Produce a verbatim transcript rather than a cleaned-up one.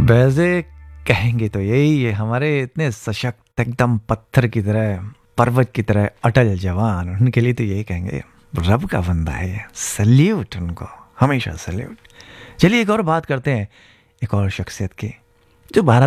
वैसे कहेंगे तो यही है, हमारे इतने सशक्त एकदम पत्थर की तरह, पर्वत की तरह अटल जवान, उनके लिए तो यही कहेंगे रब का बंदा है ये, सल्यूट उनको, हमेशा सल्यूट। चलिए एक और बात करते हैं, एक और शख्सियत की जो भारत